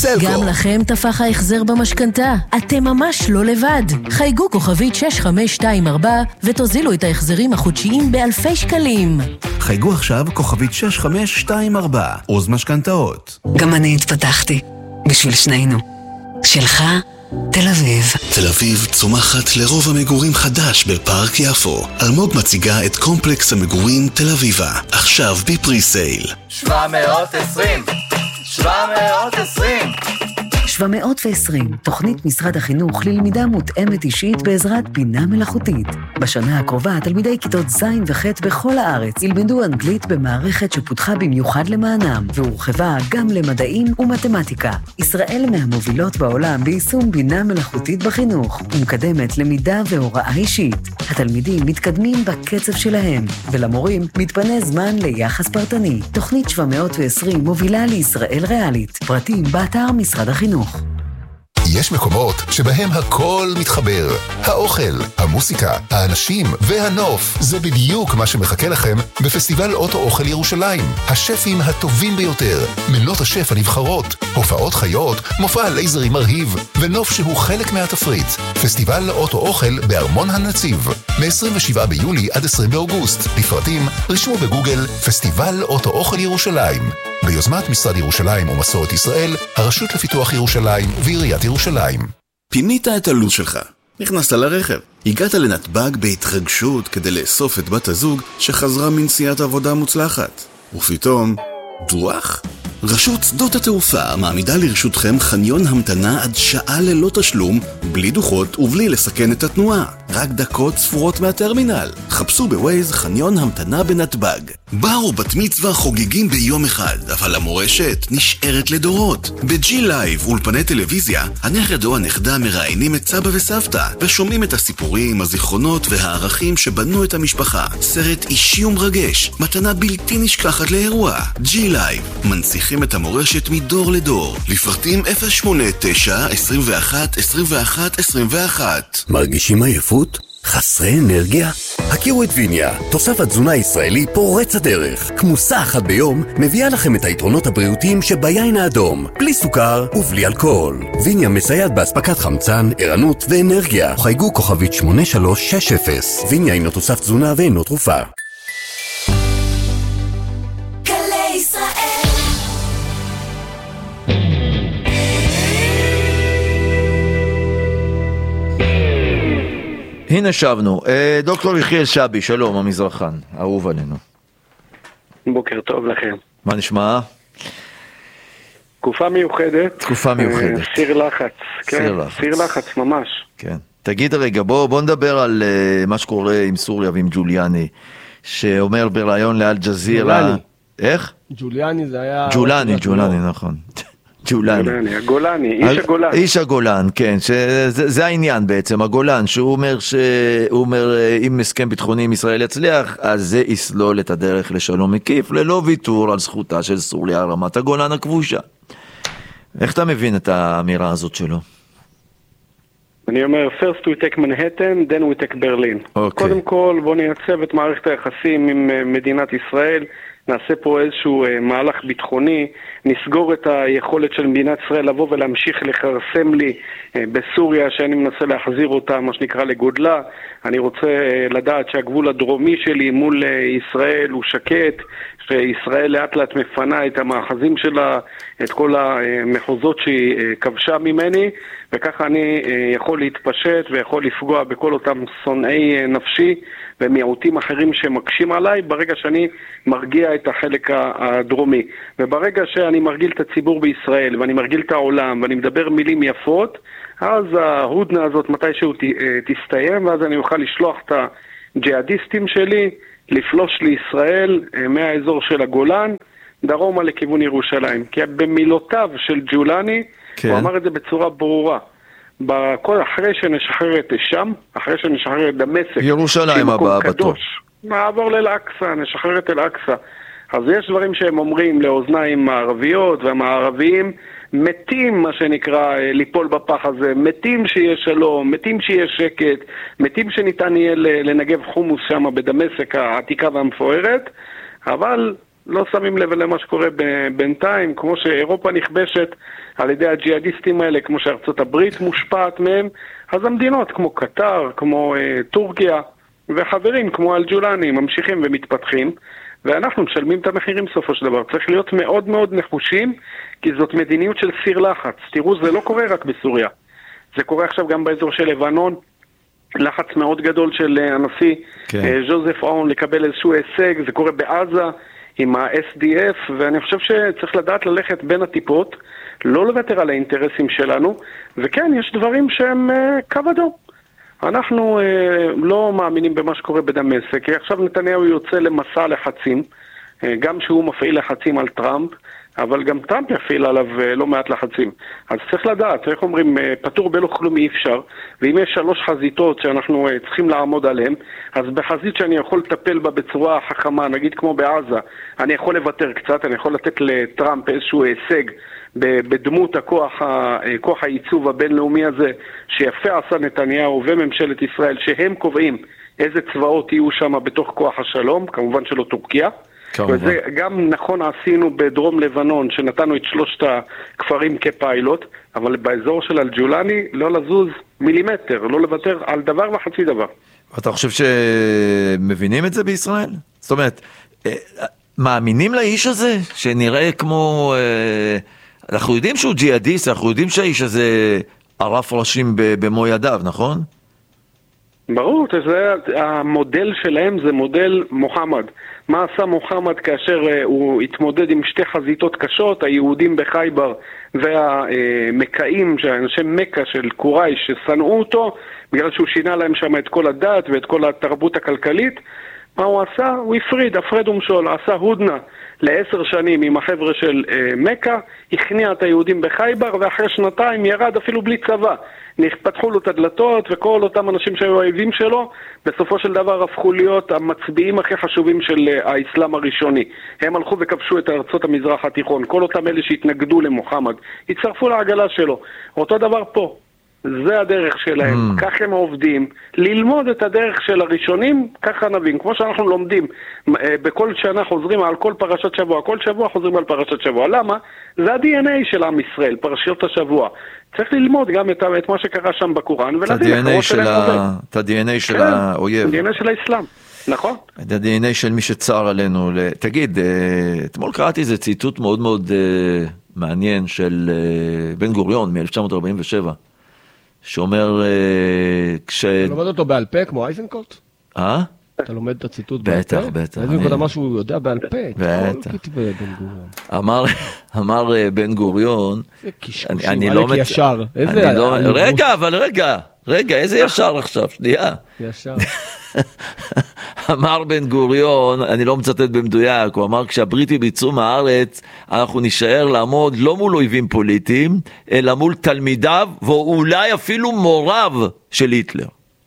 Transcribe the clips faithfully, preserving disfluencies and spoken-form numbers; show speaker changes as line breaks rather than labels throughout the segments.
סלקום.
גם לכם תפח ההחזר במשכנתה. אתם ממש לא לבד. חייגו כוכבית שש חמש שתיים ארבע ותוזילו את ההחזרים החודשיים באלפי שקלים.
חייגו עכשיו כוכבית שש חמש שתיים ארבע. עוז משכנתאות.
גם אני התפתחתי. בשביל שנינו. שלך, תל אביב.
תל אביב צומחת לרוב המגורים חדש בפארק יפו. אלמוג מציגה את קומפלקס המגורים תל אביבה. עכשיו בפרי-סייל.
שבע מאות ועשרים. שבע מאות ועשרים.
שבע מאות ועשרים, תוכנית משרד החינוך ללמידה מותאמת אישית בעזרת בינה מלאכותית. בשנה הקרובה, תלמידי כיתות ז' וח' בכל הארץ ילמדו אנגלית במערכת שפותחה במיוחד למענם, והורחבה גם למדעים ומתמטיקה. ישראל מהמובילות בעולם ביישום בינה מלאכותית בחינוך, ומקדמת למידה והוראה אישית. התלמידים מתקדמים בקצב שלהם, ולמורים מתפנה זמן ליחס פרטני. תוכנית שבע מאות ועשרים מובילה לישראל ריאלית. פרטים באתר משרד החינוך.
יש מקומות שבהם הכל מתחבר. האוכל, המוסיקה, האנשים והנוף. זה בדיוק מה שמחכה לכם בפסטיבל אוטו אוכל ירושלים. השפים הטובים ביותר, מנות השף הנבחרות, הופעות חיות, מופע לייזרי מרהיב, ונוף שהוא חלק מהתפריט. פסטיבל אוטו אוכל בארמון הנציב. מ-עשרים ושבעה ביולי עד עשרים באוגוסט. לפרטים, רשמו בגוגל פסטיבל אוטו אוכל ירושלים. ביוזמת משרד ירושלים ומסורת ישראל, הרשות לפיתוח ירושלים ועיריית ירושלים.
פינית את הלו"ז שלך, נכנסת לרכב, הגעת לנתב"ג בהתרגשות כדי לאסוף את בת הזוג שחזרה מנסיעת עבודה מוצלחת. ופתאום, דוח? רשות שדות התעופה מעמידה לרשותכם חניון המתנה עד שעה ללא תשלום, בלי דוחות ובלי לסכן את התנועה. רק דקות ספורות מהטרמינל. חפשו בווייז חניון המתנה בנתב"ג. באו בת מצווה חוגגים ביום אחד, אבל המורשת נשארת לדורות. בג'י לייב אולפני טלוויזיה, הנכד או הנכדה מראיינים את סבא וסבתא, ושומעים את הסיפורים, הזיכרונות והערכים שבנו את המשפחה. סרט אישי ומרגש, מתנה בלתי נשכחת לאירוע. ג'י לייב, מנציחים את המורשת מדור לדור. לפרטים אפס שמונה תשע עשרים ואחת עשרים ואחת עשרים ואחת.
מרגישים עייפות? חסרי אנרגיה? הכירו את ויניה, תוסף התזונה הישראלי פורץ הדרך. כמוסה אחת ביום מביאה לכם את היתרונות הבריאותיים שביין האדום, בלי סוכר ובלי אלכוהול. ויניה מסייעת בהספקת חמצן, ערנות ואנרגיה. חייגו כוכבית שמונה שלוש שש אפס. ויניה אינו תוסף תזונה ואינו תרופה.
הנה שבנו. דוקטור יחיאל שבי, שלום, המזרחן, אהוב עלינו.
בוקר טוב לכם.
מה נשמע?
תקופה מיוחדת.
תקופה מיוחדת.
סיר לחץ.
סיר לחץ.
סיר לחץ ממש.
כן. תגיד רגע, בוא, בוא נדבר על uh, מה שקורה עם סוריה ועם ג'וליאני, שאומר בראיון לאל ג'זירה...
ג'וליאני.
איך?
ג'וליאני זה היה...
ג'ולני, ג'ולני, נכון.
ג'ולני, הגולני, איש הגולן.
איש הגולן, כן, שזה, זה העניין בעצם, הגולן, שהוא אומר, שהוא אומר, אם הסכם ביטחוני עם ישראל יצליח, אז זה יסלול את הדרך לשלום מקיף, ללא ויתור על זכותה של סוריה על רמת הגולן הכבושה. איך אתה מבין את האמירה הזאת שלו?
אני אומר, first we take Manhattan, then we take Berlin.
Okay.
קודם כל, בוא נייצב את מערכת היחסים עם מדינת ישראל, נעשה פה איזשהו אה, מהלך ביטחוני, נסגור את היכולת של מדינת ישראל לבוא ולהמשיך לחרסם לי אה, בסוריה, שאני מנסה להחזיר אותה, מה שנקרא, לגודלה. אני רוצה אה, לדעת שהגבול הדרומי שלי מול אה, ישראל הוא שקט, שישראל לאט לאט מפנה את המאחזים שלה, את כל המחוזות שהיא אה, כבשה ממני, וככה אני אה, יכול להתפשט ויכול לפגוע בכל אותם שונאי אה, נפשי ומיעוטים אחרים שמקשים עליי, ברגע שאני מרגיע את החלק הדרומי. וברגע שאני מרגיל את הציבור בישראל, ואני מרגיל את העולם, ואני מדבר מילים יפות, אז ההודנה הזאת מתישהו תסתיים, ואז אני אוכל לשלוח את הג'יהאדיסטים שלי, לפלוש לישראל מהאזור של הגולן, דרומה לכיוון ירושלים. כי במילותיו של ג'ולני, כן. הוא אמר את זה בצורה ברורה. בכל אחרי שנשחרר את שם, אחרי שנשחרר את דמשק,
ירושלים הבאה בטוח.
נעבור לאל-אקצא, נשחרר את אל-אקצא. אז יש דברים שהם אומרים לאוזניים מערביות, והמערביים מתים, מה שנקרא, ליפול בפח הזה, מתים שיהיה שלום, מתים שיהיה שקט, מתים שניתן יהיה לנגב חומוס שם בדמשק העתיקה והמפוארת, אבל לא שמים לב למה שקורה בינתיים, כמו שאירופה נכבשת על ידי הג'יהאדיסטים האלה, כמו שארצות הברית מושפעת מהם, אז המדינות כמו קטר, כמו אה, טורקיה וחברים כמו אל-ג'ולני ממשיכים ומתפתחים, ואנחנו משלמים את המחירים סופו של דבר. צריך להיות מאוד מאוד נחושים, כי זאת מדיניות של סיר לחץ. תראו, זה לא קורה רק בסוריה. זה קורה עכשיו גם באזור של לבנון, לחץ מאוד גדול של הנשיא כן. ז'וזף און לקבל איזשהו הישג, זה קורה בעזה עם ה-אס די אף, ואני חושב שצריך לדעת ללכת בין הטיפות, לא לוותר על האינטרסים שלנו, וכן, יש דברים שהם קו אדום. אנחנו אה, לא מאמינים במה שקורה בדמשק, כי עכשיו נתניהו יוצא למסע לחצים, אה, גם שהוא מפעיל לחצים על טראמפ, אבל גם טראמפ יפעיל עליו אה, לא מעט לחצים. אז צריך לדעת, איך אומרים, אה, פטור בלא כלום אי אפשר, ואם יש שלוש חזיתות שאנחנו אה, צריכים לעמוד עליהן, אז בחזית שאני יכול לטפל בה בצורה חכמה, נגיד כמו בעזה, אני יכול לוותר קצת, אני יכול לתת לטראמפ איזשהו הישג, בדמות הכוח, כוח העיצוב הבינלאומי הזה שיפה עשה נתניהו וממשלת ישראל, שהם קובעים איזה צבאות יהיו שם בתוך כוח השלום, כמובן שלא טורקיה. כמובן. וזה גם נכון עשינו בדרום לבנון, שנתנו את שלושת הכפרים כפיילוט, אבל באזור של אל-ג'ולני לא לזוז מילימטר, לא לוותר על דבר וחצי דבר.
אתה חושב שמבינים את זה בישראל? זאת אומרת, מאמינים לאיש הזה שנראה כמו... אנחנו יודעים שהוא ג'יהאדיסט, אנחנו יודעים שהאיש הזה ערף ראשים במו ידיו, נכון?
ברור, זה, המודל שלהם זה מודל מוחמד. מה עשה מוחמד כאשר הוא התמודד עם שתי חזיתות קשות, היהודים בחייבר והמקאים, אנשי מקה של קוראי ששנאו אותו, בגלל שהוא שינה להם שם את כל הדת ואת כל התרבות הכלכלית. מה הוא עשה? הוא הפריד, הפרד ומשול, עשה הודנה לעשר שנים עם החבר'ה של אה, מקה, הכניע את היהודים בחייבר, ואחרי שנתיים ירד אפילו בלי צבא. פתחו לו את הדלתות, וכל אותם אנשים שהיו האויבים שלו, בסופו של דבר הפכו להיות המצביעים הכי חשובים של אה, האסלאם הראשוני. הם הלכו וכבשו את ארצות המזרח התיכון. כל אותם אלה שהתנגדו למוחמד, הצטרפו לעגלה שלו. אותו דבר פה. זה הדרך שלהם, mm. כך הם עובדים, ללמוד את הדרך של הראשונים, ככה נבין, כמו שאנחנו לומדים, בכל שנה חוזרים על כל פרשת שבוע, כל שבוע חוזרים על פרשת שבוע, למה? זה ה-די אן איי של עם ישראל, פרשיות השבוע, צריך ללמוד גם את, את מה שקרה שם בקוראן, ולהבין
את ה-די אן איי של האויב,
ה-די אן איי של האסלאם, נכון?
את ה-די אן איי של מי שצר עלינו, תגיד, אתמול קראתי איזה ציטוט מאוד מאוד מעניין של בן גוריון מ-אלף תשע מאות ארבעים ושבע, שאומר, כש...
אתה לומד אותו בעל פה כמו אייזנקוט?
אה?
אתה לומד את הציטוט בעל פה?
בטח, בטח.
אייזנקוט אמר שהוא יודע בעל פה,
בטח.
כל כתבי בן גוריון.
אמר, אמר בן גוריון...
זה קשקושים, אלק ישר.
רגע, אבל רגע, רגע, איזה ישר עכשיו, שנייה.
ישר.
אמר בן גוריון, אני לא מצטט במדויק, הוא אמר, כשהבריטים יצאו מהארץ, אנחנו נשאר לעמוד לא מול אויבים פוליטיים, אלא מול תלמידיו, ואולי אפילו מוריו של היטלר.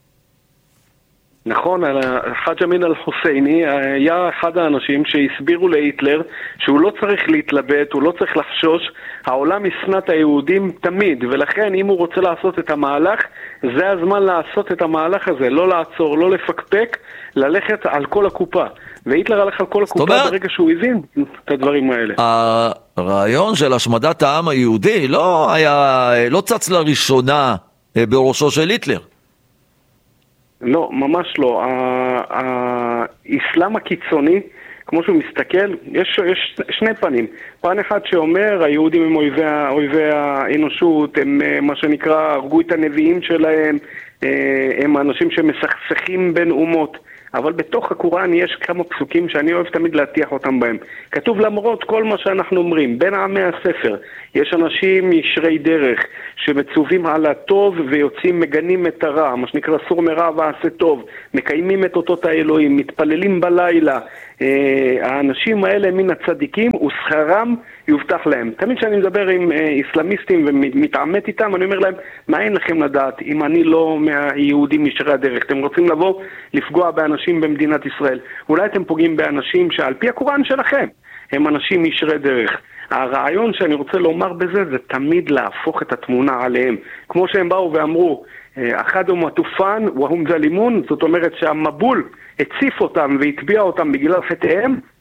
נכון, חאג' אמין אל-חוסייני היה אחד האנשים שהסבירו להיטלר שהוא לא צריך להתלבט, הוא לא צריך לחשוש, העולם ישנא את היהודים תמיד, ולכן אם הוא רוצה לעשות את המהלך, זה הזמן לעשות את המהלך הזה, לא לעצור, לא לפקפק, ללכת על כל הקופה. והיטלר הלך על כל הקופה ברגע שהוא הבין את הדברים האלה.
הרעיון של השמדת העם היהודי לא היה, לא צץ לראשונה בראשו של היטלר.
לא, ממש לא. האסלאם הקיצוני, כמו שהוא מסתכל, יש, יש שני פנים. פן אחד שאומר, היהודים הם אויבי, אויבי האנושות, הם מה שנקרא, הרגו את הנביאים שלהם, הם אנשים שמסכסכים בין אומות. אבל בתוך הקוראן יש כמה פסוקים שאני אוהב תמיד להטיח אותם בהם. כתוב למרות כל מה שאנחנו אומרים, בין עמי הספר, יש אנשים ישרי דרך שמצווים על הטוב ויוצאים מגנים את הרע, מה שנקרא סור מרע ועשה טוב, מקיימים את אותות האלוהים, מתפללים בלילה. האנשים האלה מן הצדיקים ושכרם יובטח להם. תמיד כשאני מדבר עם איסלאמיסטים ומתעמת איתם, אני אומר להם, מה אין לכם לדעת אם אני לא מהיהודים ישרי הדרך? אתם רוצים לבוא לפגוע באנשים במדינת ישראל. אולי אתם פוגעים באנשים שעל פי הקוראן שלכם הם אנשים ישרי דרך. הרעיון שאני רוצה לומר בזה זה תמיד להפוך את התמונה עליהם. כמו שהם באו ואמרו, אחד הוא מטופן והוא זלימון, זאת אומרת שהמבול הציף אותם והטביע אותם בגלל חטאיהם,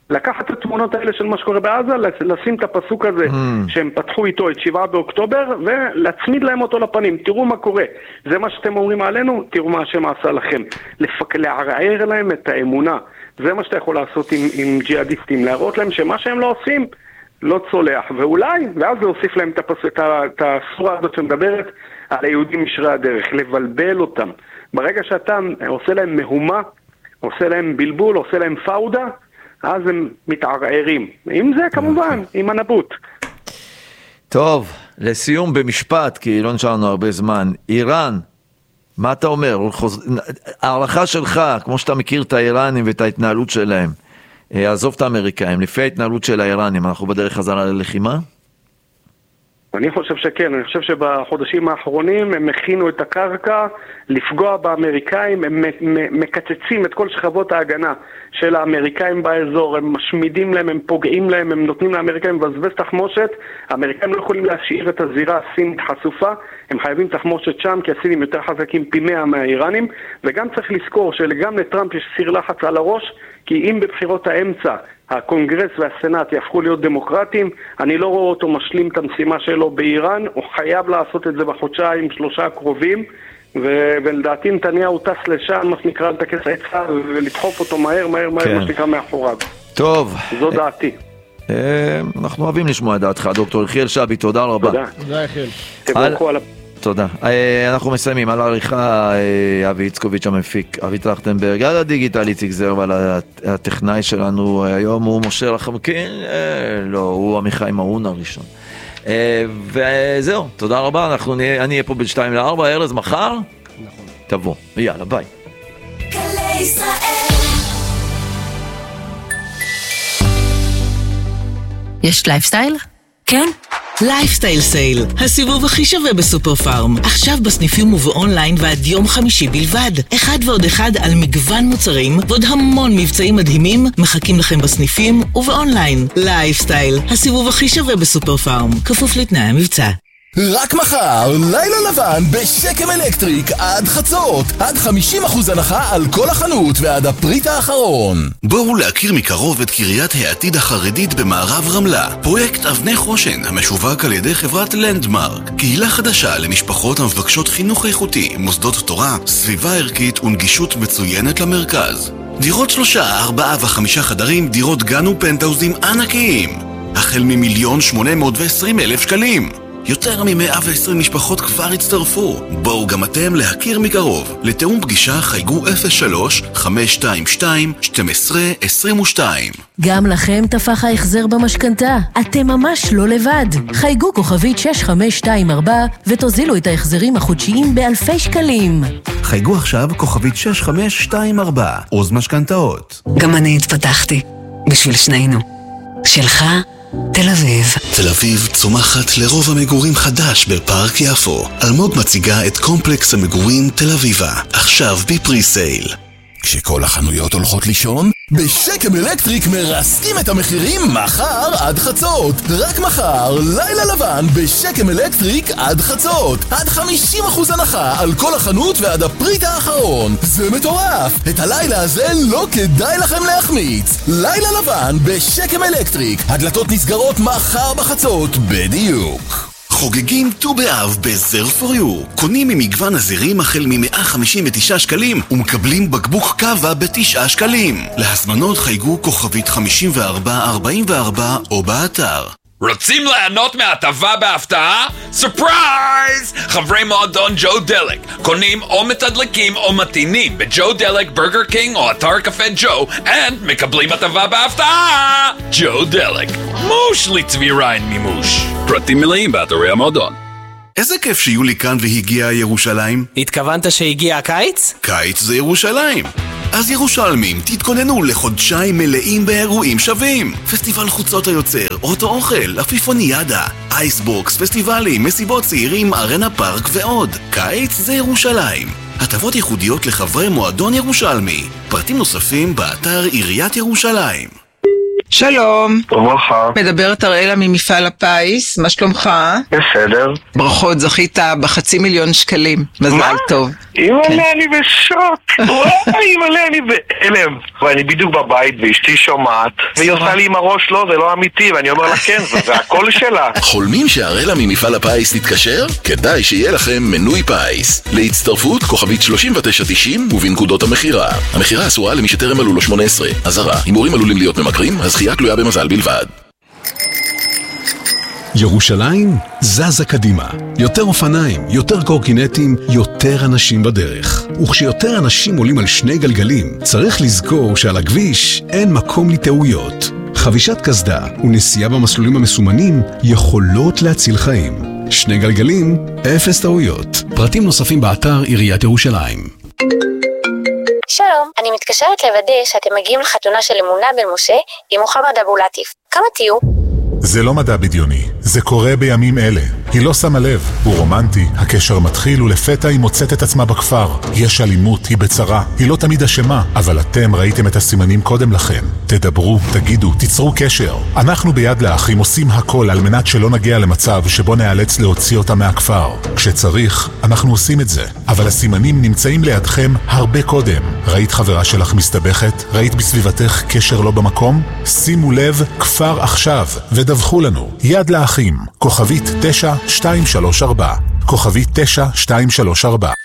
לקחת את התמונות האלה של מה שקורה בעזה, לשים את הפסוק הזה mm. שהם פתחו איתו את שבעה באוקטובר, ולהצמיד להם אותו לפנים. תראו מה קורה. זה מה שאתם אומרים עלינו, תראו מה השם עשה לכם. לפק... לערער להם את האמונה. זה מה שאתה יכול לעשות עם, עם ג'יהאדיסטים, להראות להם שמה שהם לא עושים, לא צולח. ואולי, ואז להוסיף להם את, הפס... את, ה... את הסורה הזאת שמדברת על היהודים ישרי הדרך, לבלבל אותם. ברגע שאתה עושה להם מהומה, עושה להם בלבול, עושה להם פאודה, אז הם מתערערים. עם זה כמובן, עם הנבוט.
טוב, לסיום במשפט, כי לא נשאר לנו הרבה זמן. איראן, מה אתה אומר? הערכה שלך, כמו שאתה מכיר את האיראנים ואת ההתנהלות שלהם, עזוב את האמריקאים, לפי ההתנהלות של האיראנים, אנחנו בדרך חזרה ללחימה?
אני חושב שכן, אני חושב שבחודשים האחרונים הם הכינו את הקרקע לפגוע באמריקאים, הם מקצצים את כל שכבות ההגנה של האמריקאים באזור, הם משמידים להם, הם פוגעים להם, הם נותנים לאמריקאים לבזבז תחמושת, האמריקאים לא יכולים להשאיר את הזירה הסינית חשופה, הם חייבים תחמושת שם כי הסינים יותר חזקים פי מאה מהאיראנים, וגם צריך לזכור שגם לטראמפ יש סיר לחץ על הראש, כי אם בבחירות האמצע הקונגרס והסנאט יהפכו להיות דמוקרטיים, אני לא רואה אותו משלים את המשימה שלו באיראן, הוא חייב לעשות את זה בחודשיים, שלושה הקרובים, ו- ולדעתי נתניהו טס לשם, מה שנקרא לטקס העצה, ולדחוף אותו מהר, מהר, מהר, כן. מה שנקרא מאחוריו.
טוב.
זו דעתי.
אנחנו אוהבים לשמוע את דעתך, דוקטור יחיאל שבי, תודה רבה.
תודה.
תודה יחיאל.
תברכו על...
תודה. אנחנו מסיימים על העריכה אבי יצקוביץ' המפיק, אבי טרכטנברג, על הדיגיטל איציק זר, ועל הטכנאי שלנו היום הוא משה רחמקין, לא, הוא עמיחי מעון הראשון. וזהו, תודה רבה, אנחנו נהיה, אני אהיה פה בין שתיים לארבע, ארז מחר, נכון. תבוא, יאללה, ביי.
יש לייפסטייל? כן? לייפסטייל סייל, הסיבוב הכי שווה בסופר פארם. עכשיו בסניפים ובאונליין ועד יום חמישי בלבד. אחד ועוד אחד על מגוון מוצרים ועוד המון מבצעים מדהימים מחכים לכם בסניפים ובאונליין. לייפסטייל, הסיבוב הכי שווה בסופר פארם. כפוף לתנאי המבצע.
רק מחר, לילה לבן בשקם אלקטריק עד חצות. עד חמישים אחוז הנחה על כל החנות ועד הפריט האחרון.
בואו להכיר מקרוב את קריית העתיד החרדית במערב רמלה. פרויקט אבני חושן המשווק על ידי חברת לנדמרק. קהילה חדשה למשפחות המבקשות חינוך איכותי, מוסדות תורה, סביבה ערכית ונגישות מצוינת למרכז. דירות שלושה, ארבעה וחמישה חדרים, דירות גן ופנטאוזים ענקיים. החל ממיליון שמונה מאות ועשרים אלף שקלים. יותר מ-מאה ועשרים משפחות כבר הצטרפו. בואו גם אתם להכיר מקרוב. לתאום פגישה חייגו אפס שלוש חמש שתיים שתיים שתים עשרה עשרים ושתיים.
גם לכם תפח ההחזר במשכנתה. אתם ממש לא לבד. חייגו כוכבית שש חמש שתיים ארבע ותוזילו את ההחזרים החודשיים באלפי שקלים.
חייגו עכשיו כוכבית שש חמש שתיים ארבע. עוז משכנתאות.
גם אני התפתחתי. בשביל שנינו. שלך תל אביב.
תל אביב צומחת לרוב המגורים חדש בפארק יפו. אלמוג מציגה את קומפלקס המגורים תל אביבה, עכשיו בפרי סייל.
כשכל החנויות הולכות לישון, בשקם אלקטריק מרסקים את המחירים מחר עד חצות. רק מחר, לילה לבן בשקם אלקטריק עד חצות. עד חמישים אחוז הנחה על כל החנות ועד הפריט האחרון. זה מטורף. את הלילה הזה לא כדאי לכם להחמיץ. לילה לבן בשקם אלקטריק. הדלתות נסגרות מחר בחצות בדיוק.
חוגגים ט"ו באב בזר פור יו. קונים ממגוון הזירים החל מ-מאה חמישים ותשעה שקלים ומקבלים בקבוק קווה בתשעה שקלים. להזמנות חייגו כוכבית חמישים וארבע ארבעים וארבע או באתר.
רוצים ליהנות מהטבה בהפתעה? סופרייז! חברי מועדון ג'ו דלק קונים או מתדלקים או מתינים בג'ו דלק, ברגר קינג או אתר קפה ג'ו and מקבלים הטבה בהפתעה! ג'ו דלק, מוש לצבי ריין מימוש. פרטים מלאים באתרי המועדון.
איזה כיף שיולי כאן והגיעה ירושלים.
התכוונת שהגיע הקיץ?
קיץ זה ירושלים. אז ירושלמים, תתכוננו לחודשיים מלאים באירועים שווים. פסטיבל חוצות היוצר, אוטו אוכל, אפיפוניאדה, אייסבוקס, פסטיבלים, מסיבות צעירים, ארנה פארק ועוד. קיץ זה ירושלים. הטבות ייחודיות לחברי מועדון ירושלמי. פרטים נוספים באתר עיריית ירושלים.
שלום.
וברכה.
מדברת אראלה ממפעל הפיס, מה שלומך?
בסדר.
ברכות, זכית בחצי מיליון שקלים. מזל
מה?
טוב.
אימא'לה,
כן.
אני בשוק. וואי, אימא'לה, אני בהלם. ואני בדיוק בבית ואשתי שומעת, והיא עושה לי עם הראש, לא, זה לא אמיתי, ואני אומר לה כן, זה, זה הכל שלה.
חולמים שאראלה ממפעל הפיס תתקשר? כדאי שיהיה לכם מנוי פיס. להצטרפות כוכבית שלושים ותשע תשעים ובנקודות המחירה. המחירה אסורה למי שטרם מלאו לו שמונה עשרה. אזהרה, הימורים עלולים להיות ממכרים, הזכייה תלויה במזל בלבד.
ירושלים זזה קדימה. יותר אופניים, יותר קורקינטים, יותר אנשים בדרך. וכשיותר אנשים עולים על שני גלגלים, צריך לזכור שעל הכביש אין מקום לטעויות. חבישת קסדה ונסיעה במסלולים המסומנים יכולות להציל חיים. שני גלגלים, אפס טעויות. פרטים נוספים באתר עיריית ירושלים.
שלום, אני מתקשרת לוודא שאתם מגיעים לחתונה של אמונה בן משה עם מוחמד אבו לטיף. כמה תהיו?
זה לא מדע בדיוני, זה קורה בימים אלה. היא לא שמה לב, הוא רומנטי, הקשר מתחיל ולפתע היא מוצאת את עצמה בכפר. יש אלימות, היא בצרה, היא לא תמיד אשמה, אבל אתם ראיתם את הסימנים קודם לכן. תדברו, תגידו, תיצרו קשר. אנחנו ביד לאחים עושים הכל על מנת שלא נגיע למצב שבו נאלץ להוציא אותה מהכפר. כשצריך, אנחנו עושים את זה, אבל הסימנים נמצאים לידכם הרבה קודם. ראית חברה שלך מסתבכת? ראית בסביבתך קשר לא במקום? שימו לב, כפר עכשיו, ודווחו לנו. יד לאחים, כוכבית תשע שתיים שלוש ארבע, כוכבית תשע שתיים שלוש ארבע.